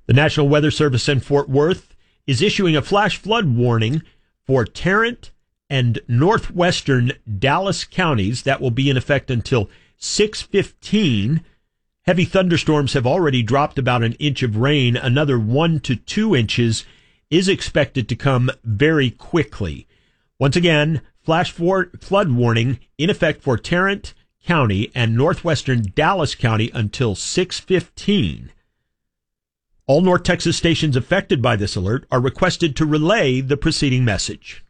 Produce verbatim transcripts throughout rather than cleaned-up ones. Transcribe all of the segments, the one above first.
The National Weather Service in Fort Worth is issuing a flash flood warning for Tarrant and northwestern Dallas counties. That will be in effect until six fifteen. Heavy thunderstorms have already dropped about an inch of rain. Another one to two inches is expected to come very quickly. Once again, flash flood warning in effect for Tarrant County and northwestern Dallas County until six fifteen. All North Texas stations affected by this alert are requested to relay the preceding message.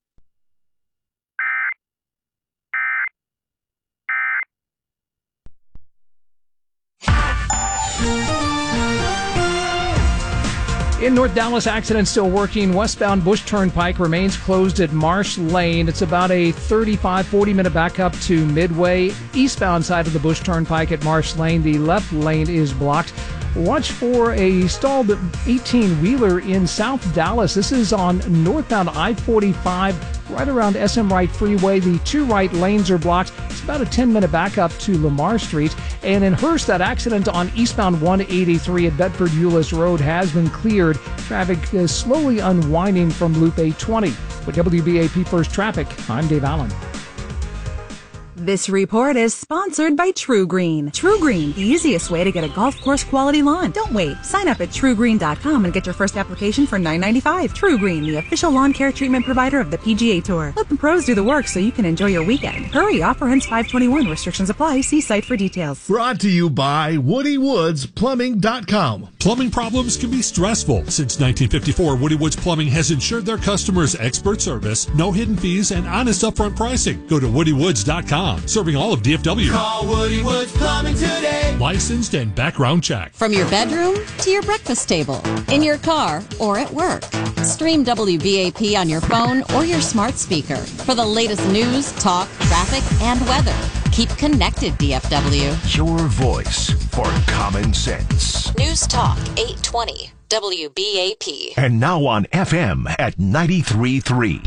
In North Dallas, accident still working. Westbound Bush Turnpike remains closed at Marsh Lane. It's about a thirty-five, forty minute backup to Midway. Eastbound side of the Bush Turnpike at Marsh Lane, the left lane is blocked. Watch for a stalled eighteen-wheeler in South Dallas. This is on northbound I forty-five, right around S M Wright Freeway. The two right lanes are blocked. It's about a ten minute backup to Lamar Street. And in Hurst, that accident on eastbound one eighty-three at Bedford-Euless Road has been cleared. Traffic is slowly unwinding from Loop eight twenty. With W B A P First Traffic, I'm Dave Allen. This report is sponsored by True Green. True Green, the easiest way to get a golf course quality lawn. Don't wait. Sign up at true green dot com and get your first application for nine ninety-five. True Green, the official lawn care treatment provider of the P G A Tour. Let the pros do the work so you can enjoy your weekend. Hurry, offer ends five twenty-one. Restrictions apply. See site for details. Brought to you by Woody Woods Plumbing dot com. Plumbing problems can be stressful. Since nineteen fifty-four, Woody Woods Plumbing has ensured their customers expert service, no hidden fees, and honest upfront pricing. Go to woody woods dot com. Serving all of D F W. Call Woody Woods Plumbing today. Licensed and background check. From your bedroom to your breakfast table, in your car or at work. Stream W B A P on your phone or your smart speaker for the latest news, talk, traffic, and weather. Keep connected, D F W. Your voice for common sense. News Talk eight twenty W B A P. And now on F M at ninety-three point three.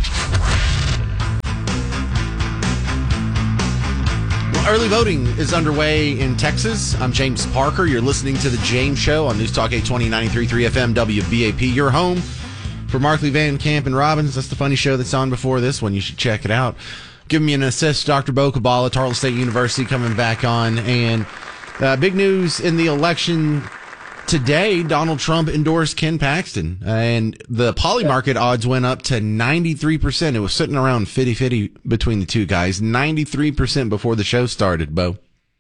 Early voting is underway in Texas. I'm James Parker. You're listening to The James Show on News Talk eight twenty, ninety-three point three F M, W B A P. Your home for Markley, Van Camp, and Robbins. That's the funny show that's on before this one. You should check it out. Give me an assist. Doctor Bo Kabbalah, Tarleton State University, coming back on. And uh, big news in the election today, Donald Trump endorsed Ken Paxton. Uh, and the poly market odds went up to ninety-three percent. It was sitting around fifty-fifty between the two guys. ninety-three percent before the show started, Bo.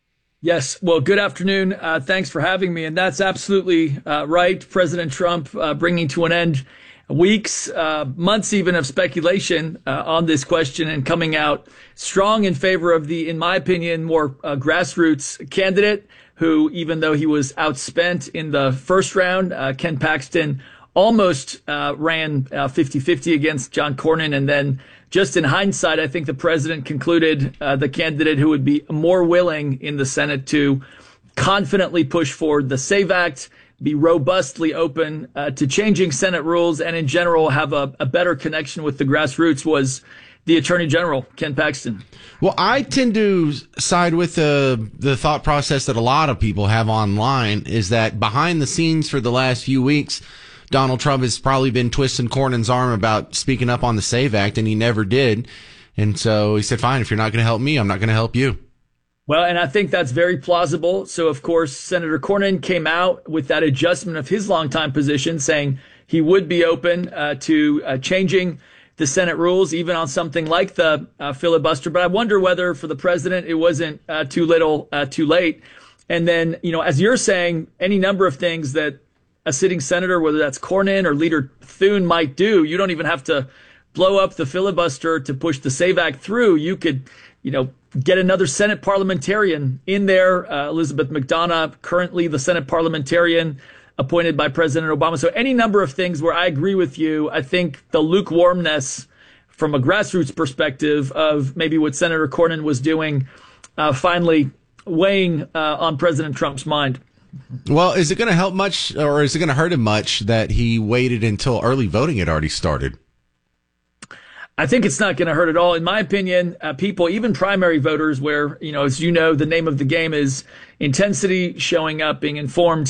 Yes. Well, good afternoon. Uh, thanks for having me. And that's absolutely uh, right. President Trump uh, bringing to an end weeks, uh, months even of speculation uh, on this question and coming out strong in favor of the, in my opinion, more uh, grassroots candidate who, even though he was outspent in the first round, uh, Ken Paxton almost uh, ran uh, fifty-fifty against John Cornyn. And then just in hindsight, I think the president concluded uh, the candidate who would be more willing in the Senate to confidently push forward the SAVE Act, be robustly open uh, to changing Senate rules, and in general have a, a better connection with the grassroots was the Attorney General, Ken Paxton. Well, I tend to side with the the thought process that a lot of people have online is that behind the scenes for the last few weeks, Donald Trump has probably been twisting Cornyn's arm about speaking up on the SAVE Act, and he never did. And so he said, fine, if you're not going to help me, I'm not going to help you. Well, and I think that's very plausible. So, of course, Senator Cornyn came out with that adjustment of his longtime position, saying he would be open uh, to uh, changing the Senate rules, even on something like the uh, filibuster. But I wonder whether for the president it wasn't uh, too little, uh, too late. And then, you know, as you're saying, any number of things that a sitting senator, whether that's Cornyn or Leader Thune, might do, you don't even have to blow up the filibuster to push the SAVE Act through. You could, you know, get another Senate parliamentarian in there. Uh, Elizabeth McDonough, currently the Senate parliamentarian appointed by President Obama. So any number of things where I agree with you. I think the lukewarmness from a grassroots perspective of maybe what Senator Cornyn was doing uh, finally weighing uh, on President Trump's mind. Well, is it going to help much, or is it going to hurt him much that he waited until early voting had already started? I think it's not going to hurt at all. In my opinion, uh, people, even primary voters, where, you know, as you know, the name of the game is intensity, showing up, being informed.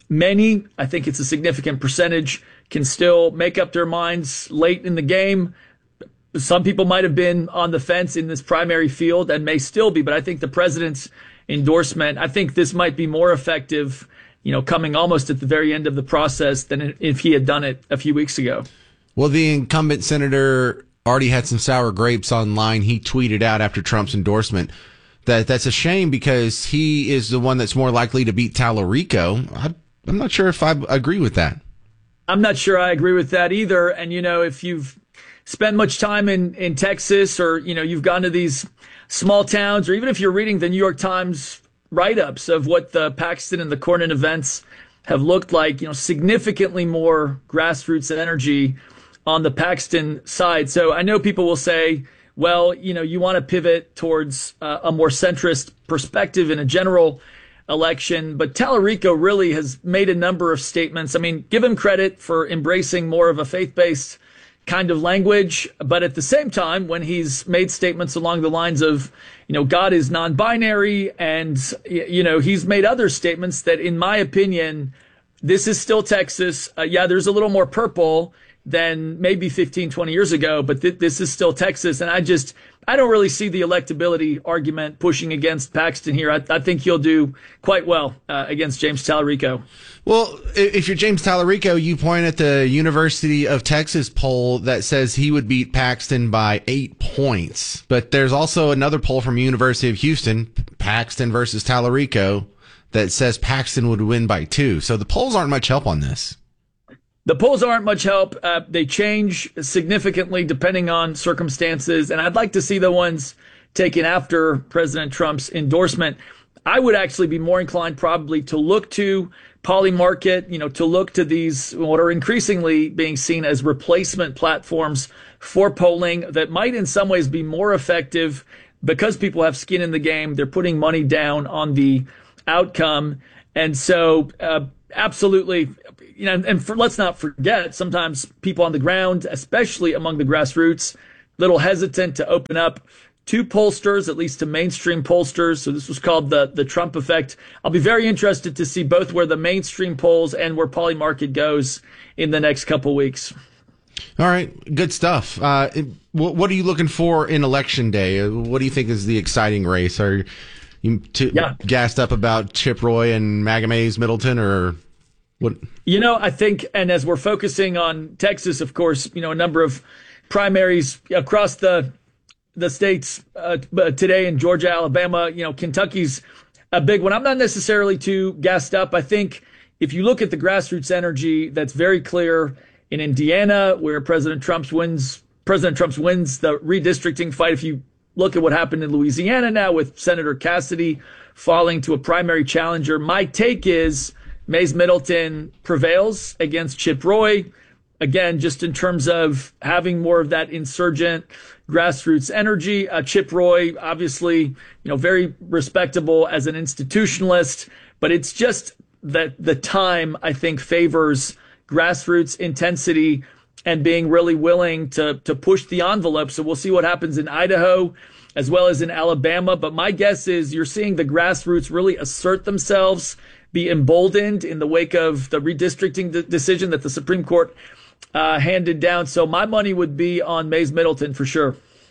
many, I think it's a significant percentage, can still make up their minds late in the game. Some people might have been on the fence in this primary field and may still be, but I think the president's endorsement, I think this might be more effective, you know, coming almost at the very end of the process than if he had done it a few weeks ago. Well, the incumbent senator already had some sour grapes online. He tweeted out after Trump's endorsement that that's a shame because he is the one that's more likely to beat Tallarico. I, I'm not sure if I agree with that. I'm not sure I agree with that either. And, you know, if you've spent much time in, in Texas or, you know, you've gone to these small towns, or even if you're reading the New York Times write-ups of what the Paxton and the Cornyn events have looked like, you know, significantly more grassroots energy on the Paxton side. So I know people will say, well, you know, you want to pivot towards uh, a more centrist perspective in a general election, but Tallarico really has made a number of statements. I mean, give him credit for embracing more of a faith-based kind of language, but at the same time, when he's made statements along the lines of, you know, God is non-binary, and, you know, he's made other statements that, in my opinion, this is still Texas. Uh, yeah, there's a little more purple than maybe fifteen, twenty years ago, but th- this is still Texas. And I just, I don't really see the electability argument pushing against Paxton here. I, I think he'll do quite well uh, against James Tallarico. Well, if you're James Tallarico, you point at the University of Texas poll that says he would beat Paxton by eight points. But there's also another poll from University of Houston, Paxton versus Tallarico, that says Paxton would win by two. So the polls aren't much help on this. The polls aren't much help. Uh, they change significantly depending on circumstances, and I'd like to see the ones taken after President Trump's endorsement. I would actually be more inclined probably to look to Polymarket, you know, to look to these what are increasingly being seen as replacement platforms for polling that might in some ways be more effective because people have skin in the game. They're putting money down on the outcome. And so, uh, absolutely, you know, and for, let's not forget, sometimes people on the ground, especially among the grassroots, little hesitant to open up to pollsters, at least to mainstream pollsters. So this was called the, the Trump effect. I'll be very interested to see both where the mainstream polls and where Polymarket goes in the next couple weeks. All right, good stuff. Uh, it, what, what are you looking for in Election Day? What do you think is the exciting race? Are you too yeah. gassed up about Chip Roy and Maggie Mays Middleton, or what? You know, I think, and as we're focusing on Texas, of course, you know, a number of primaries across the the states uh, today in Georgia, Alabama, you know, Kentucky's a big one. I'm not necessarily too gassed up. I think if you look at the grassroots energy, that's very clear in Indiana, where President Trump's wins, President Trump's wins the redistricting fight. If you look at what happened in Louisiana now with Senator Cassidy falling to a primary challenger, my take is Mays Middleton prevails against Chip Roy. Again, just in terms of having more of that insurgent grassroots energy. Uh, Chip Roy, obviously, you know, very respectable as an institutionalist, but it's just that the time, I think, favors grassroots intensity and being really willing to, to push the envelope. So we'll see what happens in Idaho as well as in Alabama. But my guess is you're seeing the grassroots really assert themselves, be emboldened in the wake of the redistricting de- decision that the Supreme Court uh, handed down. So my money would be on Mays Middleton for sure.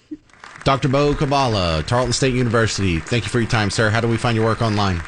Doctor Beau Kabbalah, Tarleton State University. Thank you for your time, sir. How do we find your work online?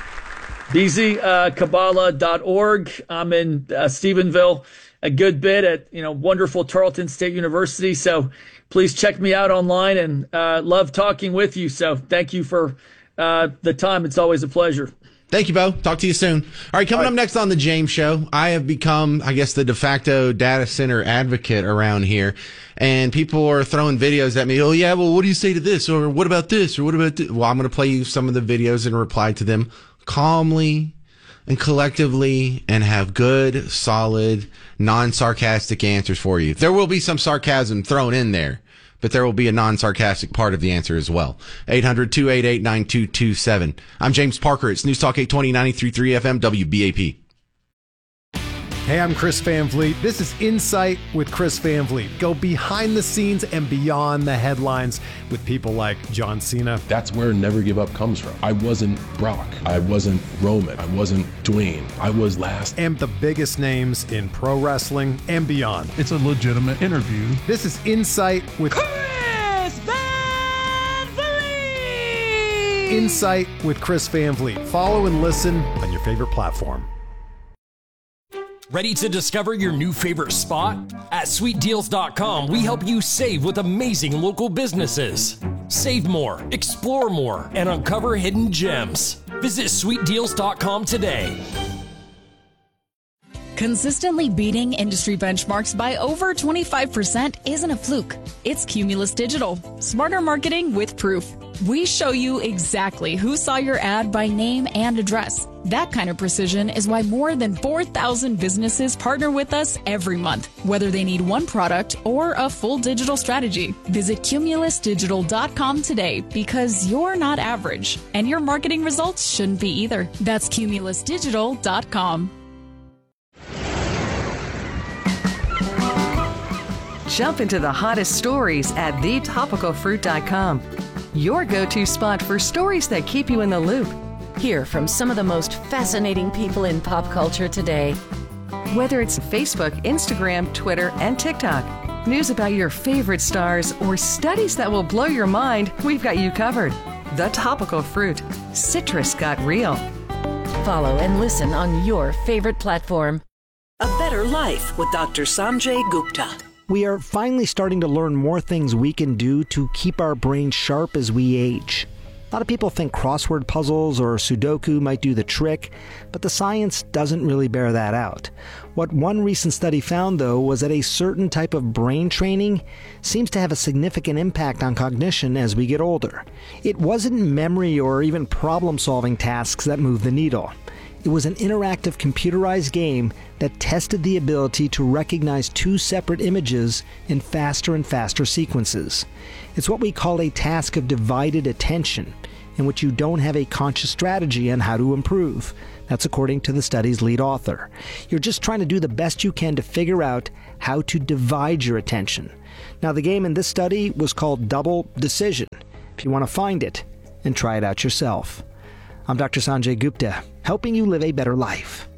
B Z Kabbalah dot org. I'm in uh, Stephenville a good bit at, you know, wonderful Tarleton State University. So please check me out online, and uh, love talking with you. So thank you for uh, the time. It's always a pleasure. Thank you, Beau. Talk to you soon. All right, coming All right. up next on the James Show, I have become, I guess, the de facto data center advocate around here. And people are throwing videos at me. Oh, yeah, well, what do you say to this? Or what about this? Or what about this? Well, I'm going to play you some of the videos and reply to them calmly and collectively and have good, solid, non-sarcastic answers for you. There will be some sarcasm thrown in there, but there will be a non-sarcastic part of the answer as well. eight hundred, two eight eight, nine two two seven. I'm James Parker. It's News Talk eight twenty, ninety-three point three F M, W B A P. Hey, I'm Chris Van Vliet. This is Insight with Chris Van Vliet. Go behind the scenes and beyond the headlines with people like John Cena. That's where Never Give Up comes from. I wasn't Brock. I wasn't Roman. I wasn't Dwayne. I was last. And the biggest names in pro wrestling and beyond. It's a legitimate interview. This is Insight with Chris Van Vliet. Insight with Chris Van Vliet. Follow and listen on your favorite platform. Ready to discover your new favorite spot? At sweet deals dot com, we help you save with amazing local businesses. Save more, explore more, and uncover hidden gems. Visit sweet deals dot com today. Consistently beating industry benchmarks by over twenty-five percent isn't a fluke. It's Cumulus Digital. Smarter marketing with proof. We show you exactly who saw your ad by name and address. That kind of precision is why more than four thousand businesses partner with us every month, whether they need one product or a full digital strategy. Visit cumulus digital dot com today because you're not average, and your marketing results shouldn't be either. That's cumulus digital dot com. Jump into the hottest stories at the topical fruit dot com. Your go-to spot for stories that keep you in the loop. Hear from some of the most fascinating people in pop culture today. Whether it's Facebook, Instagram, Twitter, and TikTok, news about your favorite stars, or studies that will blow your mind, we've got you covered. The Topical Fruit. Citrus got real. Follow and listen on your favorite platform. A Better Life with Doctor Sanjay Gupta. We are finally starting to learn more things we can do to keep our brains sharp as we age. A lot of people think crossword puzzles or Sudoku might do the trick, but the science doesn't really bear that out. What one recent study found, though, was that a certain type of brain training seems to have a significant impact on cognition as we get older. It wasn't memory or even problem-solving tasks that moved the needle. It was an interactive computerized game that tested the ability to recognize two separate images in faster and faster sequences. It's what we call a task of divided attention, in which you don't have a conscious strategy on how to improve. That's according to the study's lead author. You're just trying to do the best you can to figure out how to divide your attention. Now, the game in this study was called Double Decision. If you want to find it and try it out yourself. I'm Doctor Sanjay Gupta, helping you live a better life.